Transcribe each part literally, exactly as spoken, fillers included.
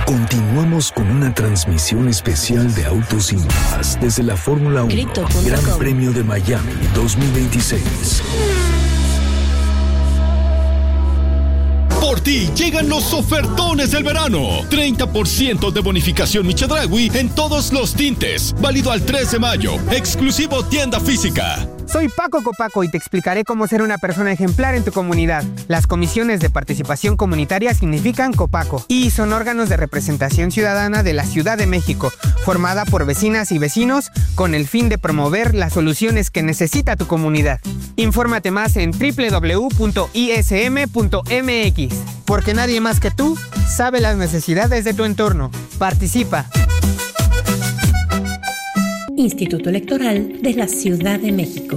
Continuamos con una transmisión especial de Autos sin Más desde la Fórmula uno Gran Premio de Miami dos mil veintiséis. Por ti llegan los ofertones del verano. treinta por ciento de bonificación Chedraui en todos los tintes. Válido al tres de mayo. Exclusivo tienda física. Soy Paco Copaco y te explicaré cómo ser una persona ejemplar en tu comunidad. Las comisiones de participación comunitaria significan Copaco y son órganos de representación ciudadana de la Ciudad de México, formada por vecinas y vecinos con el fin de promover las soluciones que necesita tu comunidad. Infórmate más en doble u doble u doble u punto i s m punto m x, porque nadie más que tú sabe las necesidades de tu entorno. Participa. Instituto Electoral de la Ciudad de México.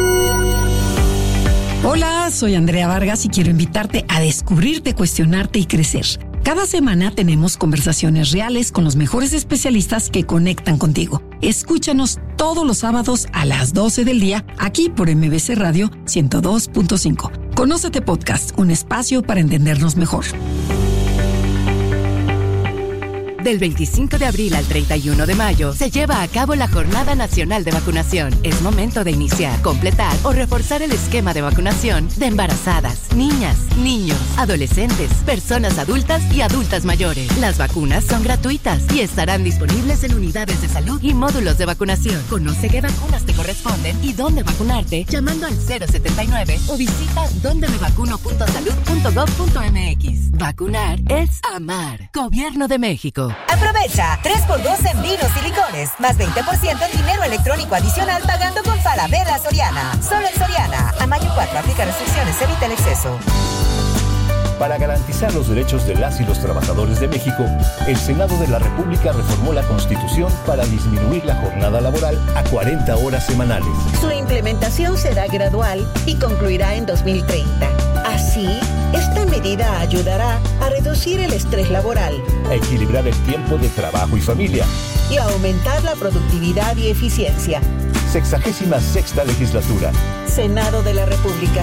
Hola, soy Andrea Vargas y quiero invitarte a descubrirte, cuestionarte y crecer. Cada semana tenemos conversaciones reales con los mejores especialistas que conectan contigo. Escúchanos todos los sábados a las doce del día, aquí por M B C Radio ciento dos punto cinco. Conócete Podcast, un espacio para entendernos mejor. Del veinticinco de abril al treinta y uno de mayo se lleva a cabo la Jornada Nacional de Vacunación. Es momento de iniciar, completar o reforzar el esquema de vacunación de embarazadas, niñas, niños, adolescentes, personas adultas y adultas mayores. Las vacunas son gratuitas y estarán disponibles en unidades de salud y módulos de vacunación. Conoce qué vacunas te corresponden y dónde vacunarte llamando al cero setenta y nueve o visita donde me vacuno punto salud punto gov punto m x. Vacunar es amar. Gobierno de México. Aprovecha tres por dos en vinos y licores, más veinte por ciento en dinero electrónico adicional pagando con Falabella Soriana. Solo en Soriana. A mayo cuatro, aplica restricciones, evita el exceso. Para garantizar los derechos de las y los trabajadores de México, el Senado de la República reformó la Constitución para disminuir la jornada laboral a cuarenta horas semanales. Su implementación será gradual y concluirá en dos mil treinta. Así, esta medida ayudará a reducir el estrés laboral, a equilibrar el tiempo de trabajo y familia y a aumentar la productividad y eficiencia. Sexagésima sexta legislatura. Senado de la República.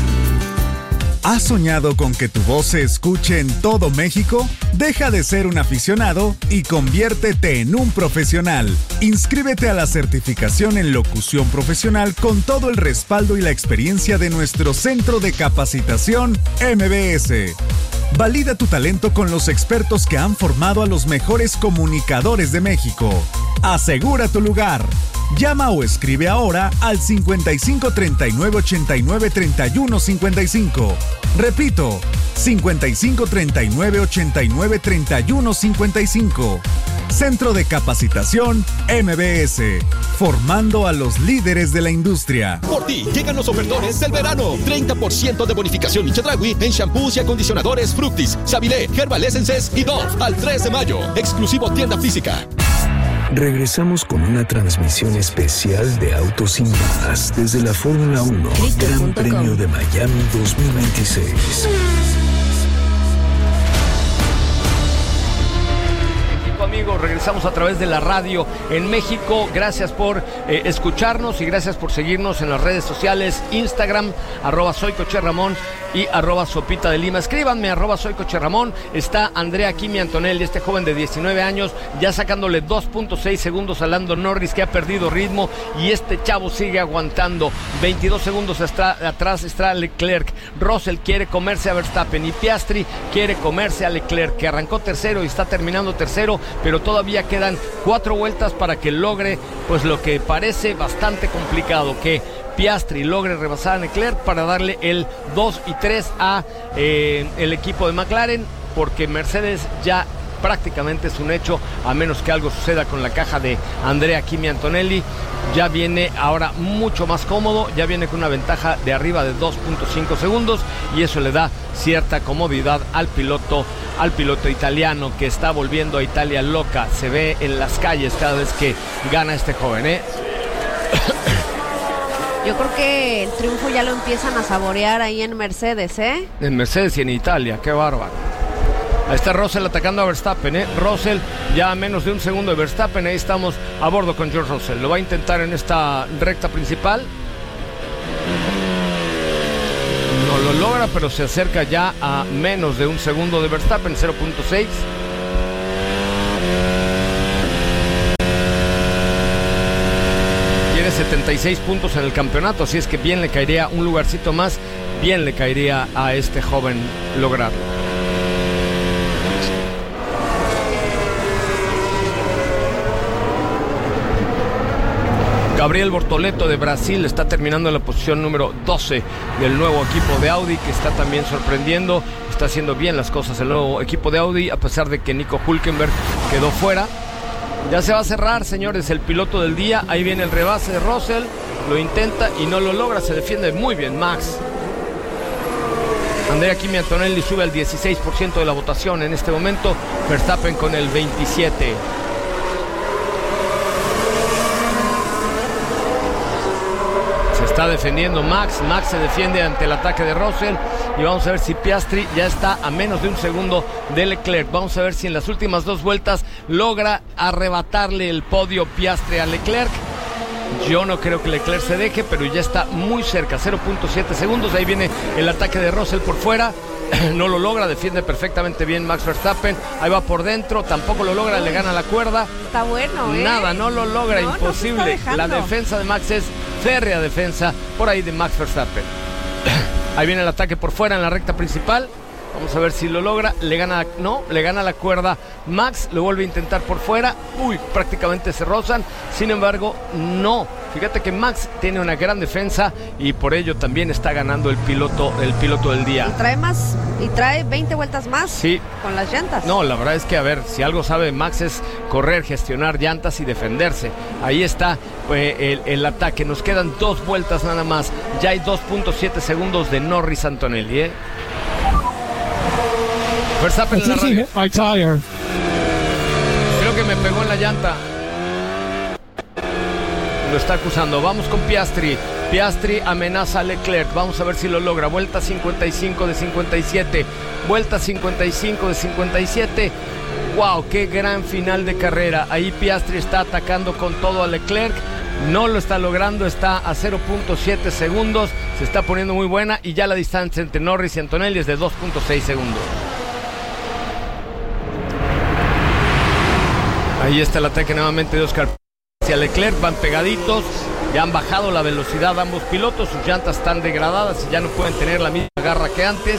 ¿Has soñado con que tu voz se escuche en todo México? Deja de ser un aficionado y conviértete en un profesional. Inscríbete a la certificación en locución profesional con todo el respaldo y la experiencia de nuestro Centro de Capacitación M B S. Valida tu talento con los expertos que han formado a los mejores comunicadores de México. Asegura tu lugar. Llama o escribe ahora al cincuenta y cinco treinta y nueve ochenta y nueve treinta y uno cincuenta y cinco. Repito, cincuenta y cinco treinta y nueve ochenta y nueve treinta y uno cincuenta y cinco. Centro de Capacitación M B S, formando a los líderes de la industria. Por ti llegan los ofertones del verano. treinta por ciento de bonificación Chedraui en shampoos y acondicionadores Fructis, Sabilé, Herbal Essences y Dove al tres de mayo. Exclusivo tienda física. Regresamos con una transmisión especial de Autos sin Más desde la Fórmula uno Gran Premio de Miami dos mil veintiséis. Amigos, regresamos a través de la radio en México. Gracias por eh, escucharnos y gracias por seguirnos en las redes sociales, Instagram, arroba soy Coche Ramón y arroba Sopita de Lima. Escríbanme, arroba soy Coche Ramón. Está Andrea Kimi Antonelli, este joven de diecinueve años, ya sacándole dos punto seis segundos a Lando Norris, que ha perdido ritmo, y este chavo sigue aguantando. veintidós segundos está, atrás está Leclerc. Russell quiere comerse a Verstappen y Piastri quiere comerse a Leclerc, que arrancó tercero y está terminando tercero, pero todavía quedan cuatro vueltas para que logre pues lo que parece bastante complicado, que Piastri logre rebasar a Leclerc para darle el dos y tres a eh, el equipo de McLaren, porque Mercedes ya prácticamente es un hecho, a menos que algo suceda con la caja de Andrea Kimi Antonelli. Ya viene ahora mucho más cómodo, ya viene con una ventaja de arriba de dos punto cinco segundos, y eso le da cierta comodidad al piloto, al piloto italiano, que está volviendo a Italia loca. Se ve en las calles cada vez que gana este joven, ¿eh? Yo creo que el triunfo ya lo empiezan a saborear ahí en Mercedes, ¿eh? En Mercedes y en Italia, qué bárbaro. Ahí está Russell atacando a Verstappen, ¿eh? Russell ya a menos de un segundo de Verstappen. Ahí estamos a bordo con George Russell. Lo va a intentar en esta recta principal. No lo logra, pero se acerca ya a menos de un segundo de Verstappen, cero punto seis. tiene setenta y seis puntos en el campeonato, así es que bien le caería un lugarcito más, bien le caería a este joven lograrlo. Gabriel Bortoleto de Brasil está terminando en la posición número doce del nuevo equipo de Audi, que está también sorprendiendo, está haciendo bien las cosas el nuevo equipo de Audi, a pesar de que Nico Hülkenberg quedó fuera. Ya se va a cerrar, señores, el piloto del día. Ahí viene el rebase de Russell, lo intenta y no lo logra, se defiende muy bien Max. Andrea Kimi Antonelli sube al dieciséis por ciento de la votación en este momento, Verstappen con el veintisiete por ciento. Está defendiendo Max, Max se defiende ante el ataque de Russell y vamos a ver si Piastri ya está a menos de un segundo de Leclerc. Vamos a ver si en las últimas dos vueltas logra arrebatarle el podio Piastri a Leclerc. Yo no creo que Leclerc se deje, pero ya está muy cerca, cero punto siete segundos. Ahí viene el ataque de Russell por fuera. No lo logra, defiende perfectamente bien Max Verstappen. Ahí va por dentro, tampoco lo logra, le gana la cuerda. Está bueno, ¿eh? Nada, no lo logra, no, imposible. No la defensa de Max es férrea defensa por ahí de Max Verstappen. Ahí viene el ataque por fuera en la recta principal. Vamos a ver si lo logra. Le gana, no, le gana la cuerda Max, lo vuelve a intentar por fuera. Uy, prácticamente se rozan. Sin embargo, no. Fíjate que Max tiene una gran defensa y por ello también está ganando el piloto, el piloto del día. Y trae más, y trae veinte vueltas más sí. con las llantas. No, la verdad es que, a ver, si algo sabe Max es correr, gestionar llantas y defenderse. Ahí está eh, el, el ataque. Nos quedan dos vueltas nada más. Ya hay dos punto siete segundos de Norris Antonelli, ¿eh? Verstappen en la radio. Creo que me pegó en la llanta. Lo está acusando. Vamos con Piastri. Piastri amenaza a Leclerc. Vamos a ver si lo logra. Vuelta cincuenta y cinco de cincuenta y siete. Vuelta cincuenta y cinco de cincuenta y siete. Wow, qué gran final de carrera. Ahí Piastri está atacando con todo a Leclerc. No lo está logrando, está a cero punto siete segundos. Se está poniendo muy buena y ya la distancia entre Norris y Antonelli es de dos punto seis segundos. Ahí está el ataque nuevamente de Oscar hacia Leclerc, van pegaditos, ya han bajado la velocidad ambos pilotos, sus llantas están degradadas y ya no pueden tener la misma garra que antes.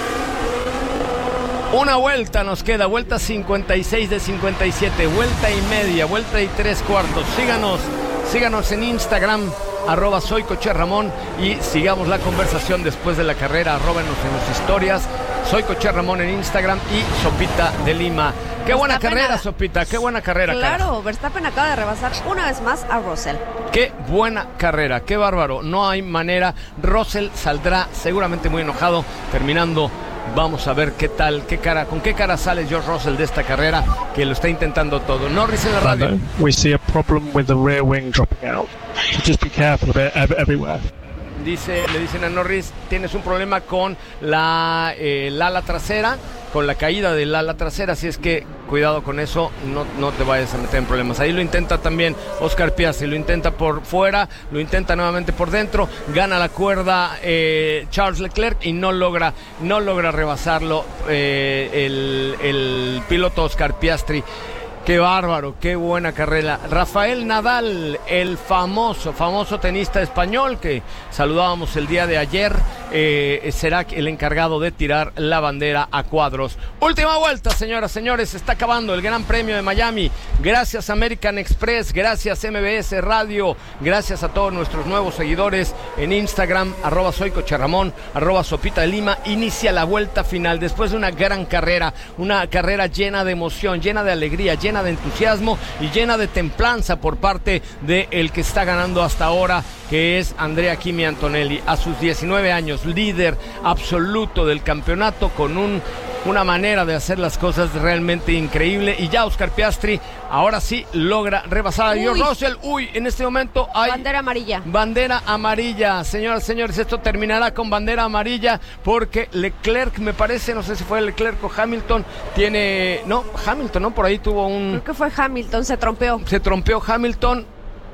Una vuelta nos queda, vuelta cincuenta y seis de cincuenta y siete, vuelta y media, vuelta y tres cuartos. Síganos, síganos en Instagram, arroba soy Coche Ramón, y sigamos la conversación después de la carrera. Arróbenos en las historias, soy Coche Ramón en Instagram y Sopita de Lima. Qué buena Verstappen carrera, a... Sopita, qué buena carrera. Claro, carajo. Verstappen acaba de rebasar una vez más a Russell. Qué buena carrera, qué bárbaro, no hay manera. Russell saldrá seguramente muy enojado terminando. Vamos a ver qué tal, qué cara, con qué cara sale George Russell de esta carrera, que lo está intentando todo. Norris en la radio. We see a problem with the rear wing dropping out. Just be careful of it everywhere. Dice, le dicen a Norris, tienes un problema con la eh, el ala trasera, con la caída del ala trasera, así es que cuidado con eso, no, no te vayas a meter en problemas. Ahí lo intenta también Oscar Piastri, lo intenta por fuera, lo intenta nuevamente por dentro, gana la cuerda eh, Charles Leclerc y no logra, no logra rebasarlo eh, el, el piloto Oscar Piastri. Qué bárbaro, qué buena carrera. Rafael Nadal, el famoso, famoso tenista español que saludábamos el día de ayer, eh, será el encargado de tirar la bandera a cuadros. Última vuelta, señoras, señores, se está acabando el Gran Premio de Miami. Gracias American Express, gracias M B S Radio, gracias a todos nuestros nuevos seguidores en Instagram, arroba soy Coche Ramón, arroba Sopita de Lima. Inicia la vuelta final después de una gran carrera, una carrera llena de emoción, llena de alegría, llena de entusiasmo y llena de templanza por parte de el que está ganando hasta ahora, que es Andrea Kimi Antonelli, a sus diecinueve años, líder absoluto del campeonato, con un una manera de hacer las cosas realmente increíble. Y ya Oscar Piastri ahora sí logra rebasar a George Russell. Uy, en este momento hay bandera amarilla. Bandera amarilla, señoras y señores, esto terminará con bandera amarilla porque Leclerc, me parece, no sé si fue Leclerc o Hamilton, tiene, no, Hamilton, ¿no? Por ahí tuvo un... Creo que fue Hamilton, se trompeó. Se trompeó Hamilton.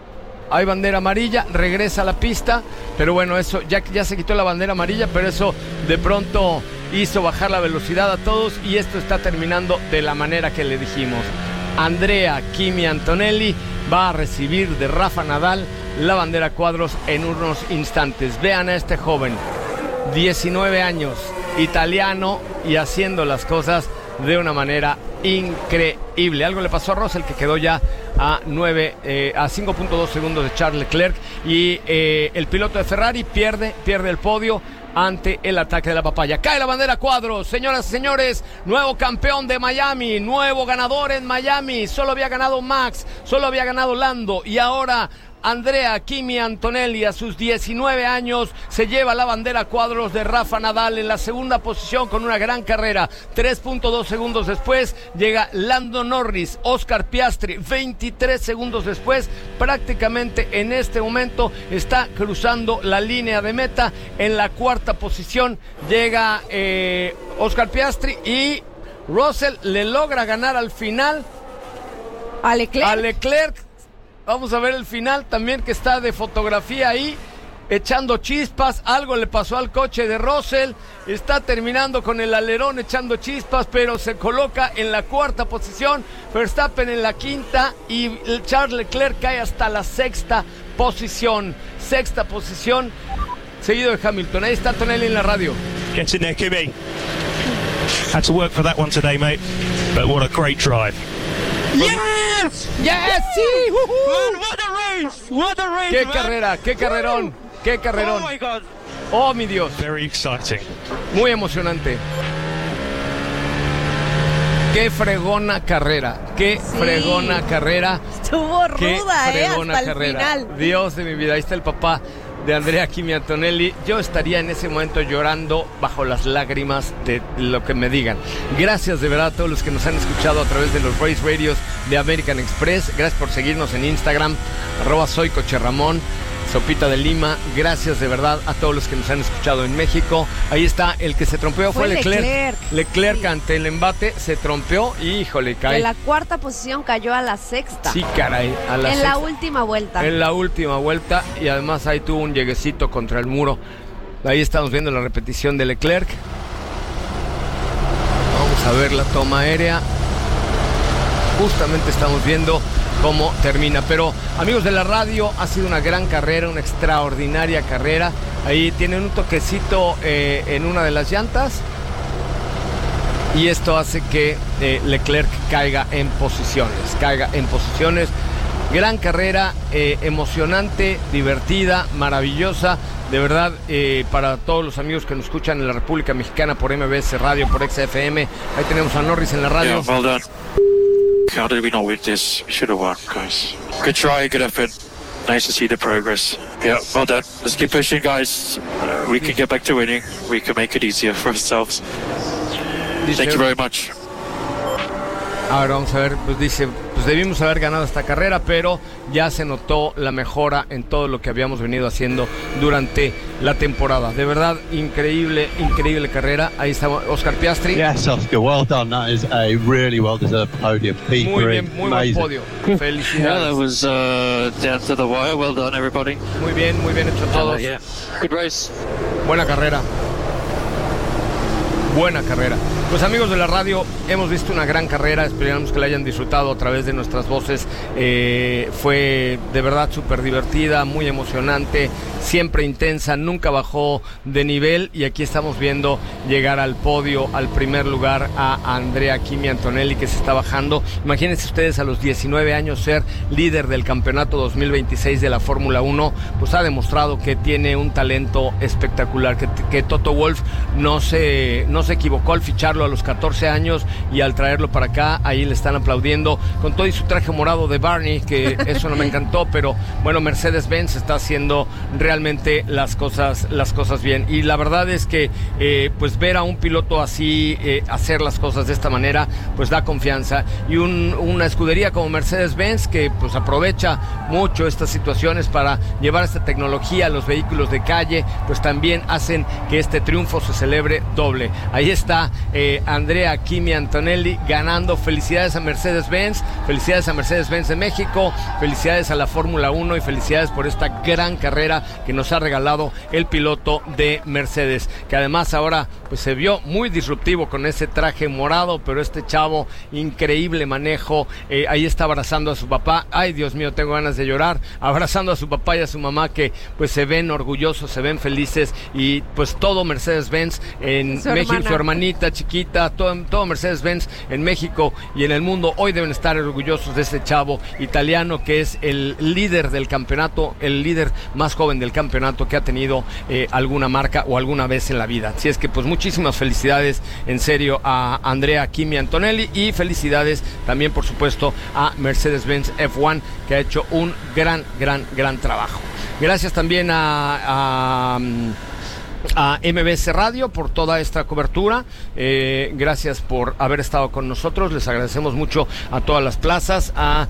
Hay bandera amarilla, regresa a la pista, pero bueno, eso ya, ya se quitó la bandera amarilla, pero eso de pronto hizo bajar la velocidad a todos y esto está terminando de la manera que le dijimos. Andrea Kimi Antonelli va a recibir de Rafa Nadal la bandera a cuadros en unos instantes. Vean a este joven, diecinueve años, italiano, y haciendo las cosas de una manera increíble. Algo le pasó a Russell, que quedó ya a nueve, eh, a cinco punto dos segundos de Charles Leclerc, y eh, el piloto de Ferrari pierde, pierde el podio ante el ataque de la papaya. Cae la bandera a cuadros, señoras y señores, nuevo campeón de Miami, nuevo ganador en Miami. Solo había ganado Max, solo había ganado Lando, y ahora Andrea Kimi Antonelli, a sus diecinueve años, se lleva la bandera a cuadros de Rafa Nadal en la segunda posición con una gran carrera. tres punto dos segundos después llega Lando Norris. Oscar Piastri, veintitrés segundos después, prácticamente en este momento está cruzando la línea de meta. En la cuarta posición llega eh, Oscar Piastri, y Russell le logra ganar al final a Leclerc. A Leclerc. Vamos a ver el final también, que está de fotografía ahí, echando chispas. Algo le pasó al coche de Russell, está terminando con el alerón echando chispas, pero se coloca en la cuarta posición. Verstappen en la quinta, y Charles Leclerc cae hasta la sexta posición. Sexta posición, seguido de Hamilton. Ahí está Tonelli en la radio. Get in there, Kimi. Had to work for that one today, mate. But what a great drive. Yes, yes, sí. Man, what a race, what a race. Qué man. carrera, qué carrerón, qué carrerón. Oh my God. Oh, mi Dios. Very exciting. Muy emocionante. Qué fregona carrera, qué sí. fregona carrera. Estuvo ruda, qué eh, fregona hasta carrera. el final. Dios de mi vida, ahí está el papá de Andrea Kimi Antonelli. Yo estaría en ese momento llorando bajo las lágrimas de lo que me digan. Gracias de verdad a todos los que nos han escuchado a través de los Race Radios de American Express. Gracias por seguirnos en Instagram, arroba soy Coche Ramón, Sopita de Lima. Gracias de verdad a todos los que nos han escuchado en México. Ahí está, el que se trompeó fue, fue Leclerc. Leclerc, Leclerc sí. Ante el embate se trompeó y híjole, cae. De la cuarta posición cayó a la sexta. Sí, caray, a la En sexta. la última vuelta. En la última vuelta, y además ahí tuvo un lleguecito contra el muro. Ahí estamos viendo la repetición de Leclerc. Vamos a ver la toma aérea. Justamente estamos viendo cómo termina. Pero amigos de la radio, ha sido una gran carrera, una extraordinaria carrera. Ahí tienen un toquecito eh, en una de las llantas, y esto hace que eh, Leclerc caiga en posiciones, caiga en posiciones. Gran carrera, eh, emocionante, divertida, maravillosa. De verdad, eh, para todos los amigos que nos escuchan en la República Mexicana por M B S Radio, por X F M, ahí tenemos a Norris en la radio. Yeah, well done. How did we not win this? We should have won, guys. Good try, good effort. Nice to see the progress. Yeah, well done. Let's keep pushing, guys. Uh, we can get back to winning. We can make it easier for ourselves. Thank you very much. Ahora vamos a ver, pues dice, pues debimos haber ganado esta carrera, pero ya se notó la mejora en todo lo que habíamos venido haciendo durante la temporada. De verdad, increíble, increíble carrera. Ahí está Oscar Piastri. Yes, Oscar, well done. That is a really well-deserved podium. P three, muy bien, muy buen podio. Felicidades. Yeah, that was uh, down to the wire. Well done, everybody. Muy bien, muy bien hecho todos. Uh, yeah. Good race. Buena carrera. Buena carrera. Pues amigos de la radio, hemos visto una gran carrera, esperamos que la hayan disfrutado a través de nuestras voces. Eh, fue de verdad súper divertida, muy emocionante, siempre intensa, nunca bajó de nivel, y aquí estamos viendo llegar al podio, al primer lugar, a Andrea Kimi Antonelli, que se está bajando. Imagínense ustedes, a los diecinueve años ser líder del campeonato dos mil veintiséis de la Fórmula uno, pues ha demostrado que tiene un talento espectacular, que, que Toto Wolff no se, no se equivocó al ficharlo a los catorce años, y al traerlo para acá, ahí le están aplaudiendo con todo y su traje morado de Barney, que eso no me encantó, pero bueno, Mercedes-Benz está haciendo realmente las cosas, las cosas bien, y la verdad es que eh, pues ver a un piloto así eh, hacer las cosas de esta manera, pues da confianza, y un, una escudería como Mercedes-Benz, que pues aprovecha mucho estas situaciones para llevar esta tecnología a los vehículos de calle, pues también hacen que este triunfo se celebre doble. Ahí está eh, Andrea Kimi Antonelli ganando. Felicidades a Mercedes-Benz, felicidades a Mercedes-Benz de México, felicidades a la Fórmula uno y felicidades por esta gran carrera que nos ha regalado el piloto de Mercedes, que además ahora pues se vio muy disruptivo con ese traje morado, pero este chavo, increíble manejo, eh, ahí está abrazando a su papá. Ay, Dios mío, tengo ganas de llorar, abrazando a su papá y a su mamá, que pues se ven orgullosos, se ven felices, y pues todo Mercedes-Benz en su México, hermana. su hermanita chiquita, todo, todo Mercedes-Benz en México y en el mundo hoy deben estar orgullosos de este chavo italiano que es el líder del campeonato, el líder más joven del campeonato que ha tenido eh, alguna marca o alguna vez en la vida. Así es que pues muchísimas felicidades en serio a Andrea Kimi Antonelli, y felicidades también por supuesto a Mercedes-Benz F uno, que ha hecho un gran, gran, gran trabajo. Gracias también a... a a M B S Radio por toda esta cobertura. Eh, gracias por haber estado con nosotros. Les agradecemos mucho a todas las plazas, a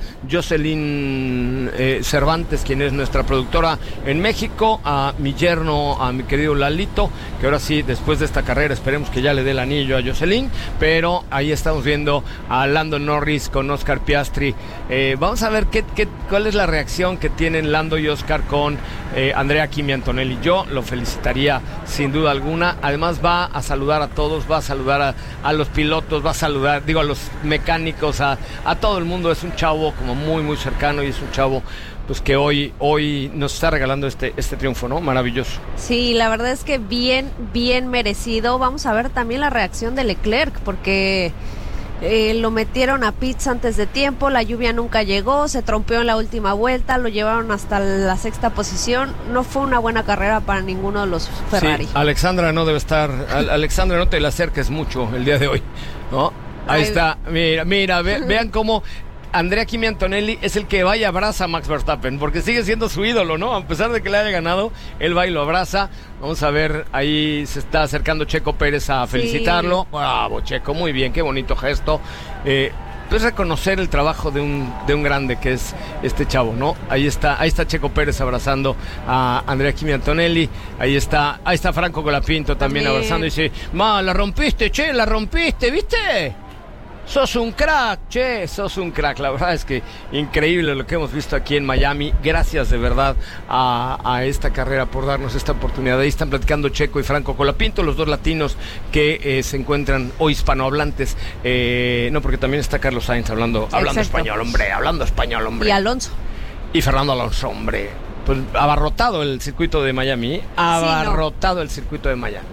Jocelyn eh, Cervantes, quien es nuestra productora en México, a mi yerno, a mi querido Lalito, que ahora sí, después de esta carrera, esperemos que ya le dé el anillo a Jocelyn, pero ahí estamos viendo a Lando Norris con Oscar Piastri. Eh, vamos a ver qué, qué, cuál es la reacción que tienen Lando y Oscar con eh, Andrea Kimi Antonelli. Yo lo felicitaría sin duda alguna. Además va a saludar a todos, va a saludar a, a los pilotos, va a saludar, digo, a los mecánicos, a, a todo el mundo. Es un chavo como muy, muy cercano, y es un chavo pues que hoy, hoy nos está regalando este, este triunfo, ¿no? Maravilloso. Sí, la verdad es que bien, bien merecido. Vamos a ver también la reacción de Leclerc, porque Eh, lo metieron a pits antes de tiempo, la lluvia nunca llegó, se trompeó en la última vuelta, lo llevaron hasta la sexta posición. No fue una buena carrera para ninguno de los Ferrari. Sí, Alexandra no debe estar, Alexandra, no te la acerques mucho el día de hoy, ¿no? Ahí Ay. está, mira, mira, ve, vean cómo Andrea Kimi Antonelli es el que va y abraza a Max Verstappen, porque sigue siendo su ídolo, ¿no? A pesar de que le haya ganado, él va y lo abraza. Vamos a ver, ahí se está acercando Checo Pérez a felicitarlo. Sí. Bravo, Checo, muy bien, qué bonito gesto. Eh, pues reconocer el trabajo de un, de un grande que es este chavo, ¿no? Ahí está, ahí está Checo Pérez abrazando a Andrea Kimi Antonelli. Ahí está, ahí está Franco Colapinto también, también abrazando y dice, ma, la rompiste, che, la rompiste, ¿viste? Sos un crack, che, sos un crack. La verdad es que increíble lo que hemos visto aquí en Miami. Gracias de verdad a, a esta carrera por darnos esta oportunidad. Ahí están platicando Checo y Franco Colapinto, los dos latinos que eh, se encuentran, o hispanohablantes. Eh, no, porque también está Carlos Sainz hablando, hablando español, hombre, hablando español, hombre. Y Alonso. Y Fernando Alonso, hombre. Pues abarrotado el circuito de Miami, ¿eh? Abarrotado sí, no. el circuito de Miami.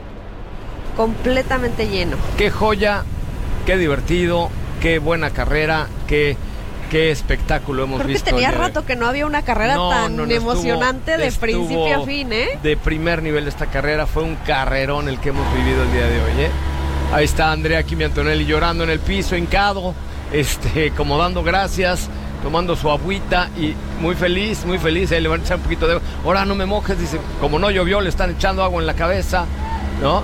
Completamente lleno. Qué joya. Qué divertido, qué buena carrera, qué, qué espectáculo hemos Creo visto. Creo que tenía rato que no había una carrera no, tan no, no, emocionante estuvo, de estuvo principio a fin, ¿eh? De primer nivel esta carrera, fue un carrerón el que hemos vivido el día de hoy, ¿eh? Ahí está Andrea Kimi Antonelli llorando en el piso, hincado, este, como dando gracias, tomando su agüita y muy feliz, muy feliz. Ahí le van a echar un poquito de agua. Ahora no me mojes, dice, como no llovió, le están echando agua en la cabeza, ¿no?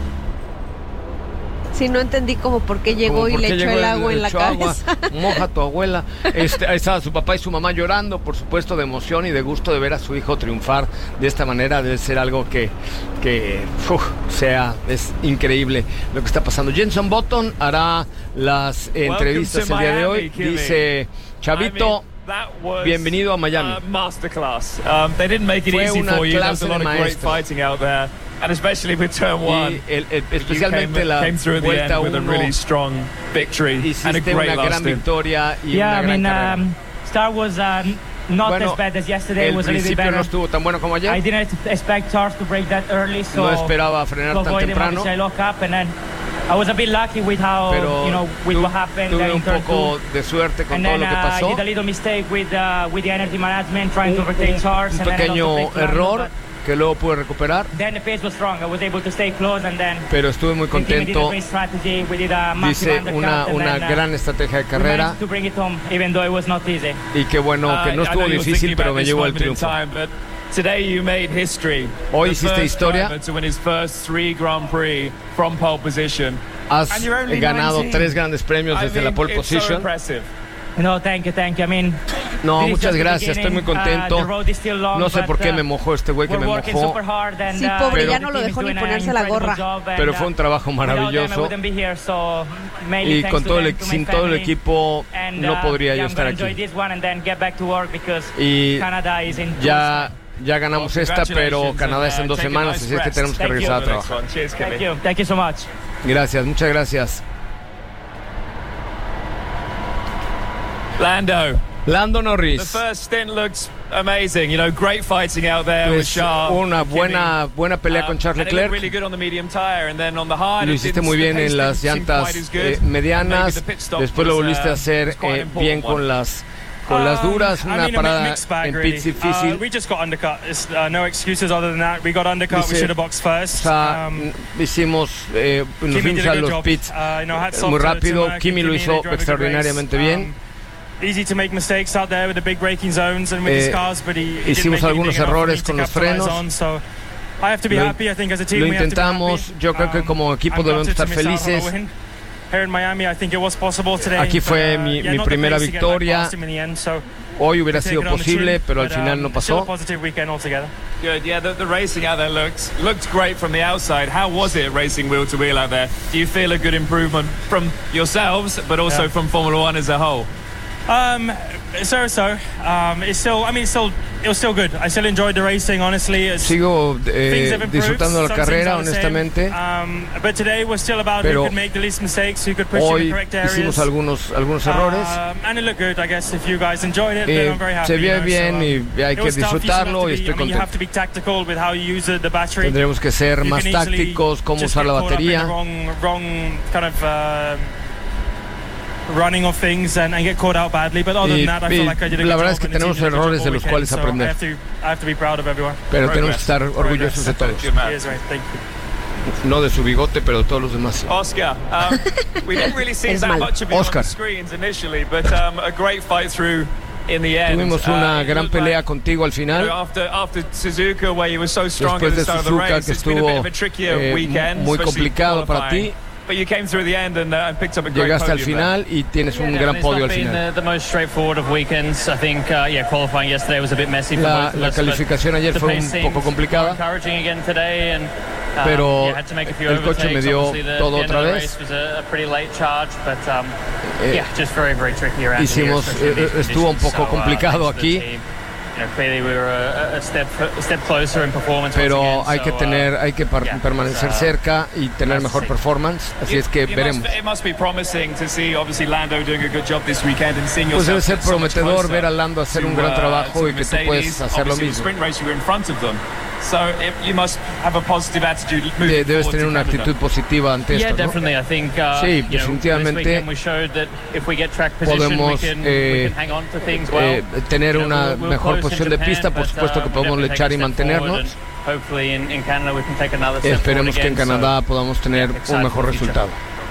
Sí, no entendí como por qué llegó por y le echó el agua en la cabeza. Agua, moja a tu abuela. Este, ahí estaba su papá y su mamá llorando, por supuesto, de emoción y de gusto de ver a su hijo triunfar de esta manera. Debe ser algo que, que uf, sea, es increíble lo que está pasando. Jenson Button hará las entrevistas el día de hoy. Dice, Chavito, bienvenido a Miami. Masterclass. Um, they didn't make it easy for you. There's a lot of great fighting out there. And especially with turn one, el, el, especialmente came, la came through the vuelta end with uno, a really strong victory and a great una gran victoria y yeah, una gran I mean, carrera. Um, Star was um, not bueno, as bad as yesterday. El was a little bit principio better. no estuvo tan bueno como ayer. I didn't expect Charles to break that early, so no esperaba frenar tan temprano. I lock up and then I was a bit lucky with how, Pero you know, with tu, what happened. Tuve un in poco two. de suerte con and todo then, lo que pasó. Uh, I did a little mistake with uh, with the energy management, trying un, to overtake Charles. Un pequeño and error. Lando, que luego pude recuperar. Then the pace was strong. I was able to stay close and then pero estuve muy contento. Dice una, una then, gran estrategia de carrera. To bring it home, even though it was not easy. Y qué bueno que no estuvo difícil, pero me llevó al triunfo. Today you made history. Hoy hiciste historia. To win his first three Grand Prix from pole position. Has ganado tres grandes premios desde I mean, la pole position. So No, thank you, thank you. I mean, no, muchas gracias, estoy muy contento. Uh, no sé por qué me mojó este güey que me mojó. Sí, pobre, ya no lo dejó ni ponerse la gorra. Pero fue un trabajo maravilloso. Y con todo el, sin todo el equipo no podría yo estar aquí. Y ya... Ya ganamos esta, pero Canadá es en dos semanas, así es que tenemos que regresar a trabajar. Thank you so much. Gracias, muchas gracias. Lando. Lando Norris. The first stint looks amazing. You know, great fighting out there with Charles. Una buena buena pelea con Charles Leclerc. Really good on the medium tire, and then on the hard, lo hiciste muy bien en las llantas eh, medianas. Después lo volviste a hacer eh, bien con las Con las duras, una parada en pits difícil. We just got undercut. It's uh, no excuses other than that. We got undercut. We should have boxed first. O sea, hicimos, eh, nos fuimos a los pits muy rápido. Kimi lo hizo extraordinariamente bien. Easy to make mistakes out there with the big braking zones and with his cars, but he hicimos algunos errores con los frenos. I have to be happy. I think as a team lo intentamos. Yo creo que como equipo debemos estar felices. Aquí fue mi, mi primera victoria. Hoy hubiera sido posible, pero al final no pasó. Good, yeah, the, the racing out there looks looked great from the outside. How was it racing wheel to wheel out there? Do you feel a good improvement from yourselves, but also yeah. from Formula One as a whole? Um, so so. Um, it's still. I mean, it's still. It was still good. I still enjoyed the racing. Honestly, it's, sigo eh, disfrutando la carrera, honestamente. Um, but today was still about who could make the least mistakes, who could push in the correct areas. Hicimos algunos algunos errores. Um, and it looked good. I guess if you guys enjoyed it, then eh, I'm very happy. Se ve you know, bien so, y hay que disfrutarlo y estoy I mean, you have to contento. be tactical with how you use the battery. Tendremos que ser you más tácticos, cómo usar la batería. Wrong, wrong kind of. Uh, running of things and, and get caught out badly, but other than that I feel like I did a good la verdad job es que tenemos errores de los cuales so aprender. I have, to, I have to be proud of everyone. Pero tenemos que estar orgullosos de todos. Yes, right. Thank you. No de su bigote, pero de todos los demás. Oscar, um, we didn't really see that much of you on the screens initially, but um, a great fight through in the end. Tuvimos una uh, gran pelea like, contigo al final. You know, after, after Suzuka, where you were so strong Después at the de start of the Suzuka, race, que it's been a bit of a estuvo trickier eh, weekend, muy complicado para ti. But you came through the end and, uh, and picked up a great Llegaste al podium final there. y tienes un yeah, gran podio al final. final. The, the most straightforward of weekends. I think, uh, yeah, qualifying yesterday was a bit messy for La, both of la us, calificación ayer fue un poco complicada. Encouraging again today and, um, pero yeah, had to make a few el coche me dio the, todo the otra vez. Race was a, a pretty late charge, but um, eh, yeah, just very, very tricky around hicimos, here, eh, estuvo un poco so, complicado uh, aquí. You know, clearly we were a, a, step, a step closer in performance. Pero again, hay so, que tener, hay que par- yeah, permanecer uh, cerca y tener mejor performance. Así es que it veremos. Must, it must be promising to see, obviously, Lando doing a good job this weekend and seeing Pues debe ser yourself so much prometedor closer ver a Lando hacer to, un gran uh, trabajo to y que tú puedes hacer lo Obviously, mismo. sprint race, you were in front of them. So it, you must have a positive attitude moving De, debes forward tener to una Canada. actitud positiva ante Yeah, esto, ¿no? definitely. I think, uh, Sí, you know, definitivamente this weekend we showed that if we get track position, podemos we can, eh, we can hang on to things well. eh, tener You know, una we'll- we'll mejor close in posición de Japan, pista, por but, supuesto uh, que we'll podemos definitely lechar take y a step forward, mantenernos. and hopefully in, in Canada we can take another step Esperemos forward que en again, Canadá so, podamos tener yeah, un excited mejor for the future. resultado.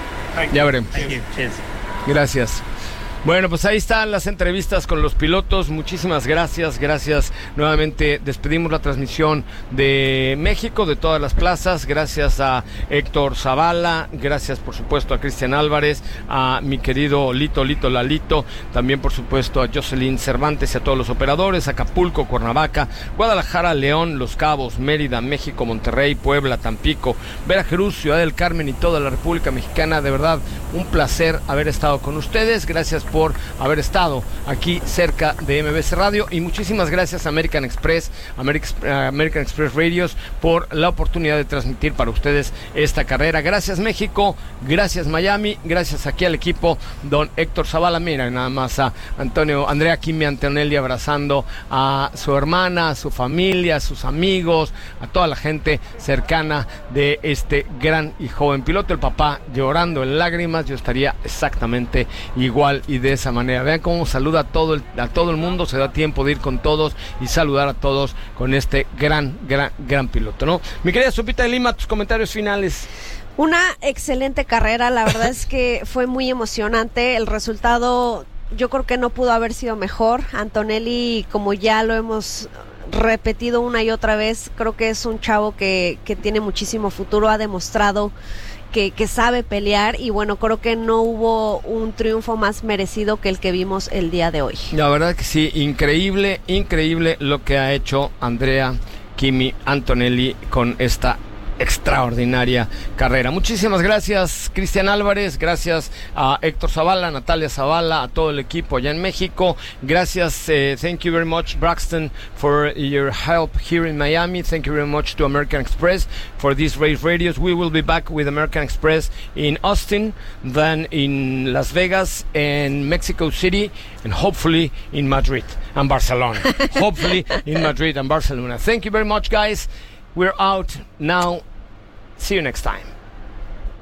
Ya veremos. Thank you. Cheers. Gracias. Bueno, pues ahí están las entrevistas con los pilotos. Muchísimas gracias, gracias. Nuevamente despedimos la transmisión de México, de todas las plazas. Gracias a Héctor Zavala, gracias por supuesto a Cristian Álvarez, a mi querido Lito, Lito, Lalito, también por supuesto a Jocelyn Cervantes y a todos los operadores, Acapulco, Cuernavaca, Guadalajara, León, Los Cabos, Mérida, México, Monterrey, Puebla, Tampico, Veracruz, Ciudad del Carmen y toda la República Mexicana. De verdad, un placer haber estado con ustedes. Gracias por haber estado aquí cerca de M B C Radio y muchísimas gracias a American Express, American, American Express Radios por la oportunidad de transmitir para ustedes esta carrera. Gracias México, gracias Miami, gracias aquí al equipo, don Héctor Zavala. Mira nada más a Antonio, Andrea Kimi Antonelli abrazando a su hermana, a su familia, a sus amigos, a toda la gente cercana de este gran y joven piloto. El papá llorando en lágrimas, yo estaría exactamente igual y de esa manera. Vean cómo saluda a todo el, a todo el mundo, se da tiempo de ir con todos y saludar a todos con este gran, gran, gran piloto, ¿no? Mi querida Sopita de Lima, tus comentarios finales. Una excelente carrera, la verdad es que fue muy emocionante. El resultado yo creo que no pudo haber sido mejor. Antonelli, como ya lo hemos repetido una y otra vez, creo que es un chavo que, que tiene muchísimo futuro, ha demostrado que, que sabe pelear, y bueno, creo que no hubo un triunfo más merecido que el que vimos el día de hoy. La verdad que sí, increíble, increíble lo que ha hecho Andrea Kimi Antonelli con esta extraordinaria carrera. Muchísimas gracias, Cristian Álvarez, gracias a Héctor Zavala, Natalia Zavala, a todo el equipo allá en México. Gracias, uh, thank you very much, Braxton, for your help here in Miami. Thank you very much to American Express for these race radios. We will be back with American Express in Austin, then in Las Vegas and Mexico City, and hopefully in Madrid and Barcelona. Hopefully in Madrid and Barcelona. Thank you very much, guys. We're out now. See you next time.